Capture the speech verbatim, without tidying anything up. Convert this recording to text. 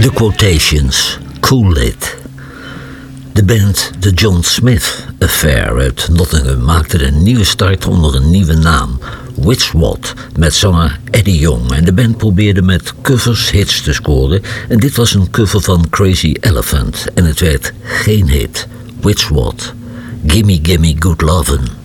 The Quotations, Kool-Aid. De band The John Smith Affair uit Nottingham maakte een nieuwe start onder een nieuwe naam, Witswat, met zanger Eddie Young. En de band probeerde met covers hits te scoren. En dit was een cover van Crazy Elephant. En het werd geen hit. Witswat, Gimme Gimme Good Lovin'.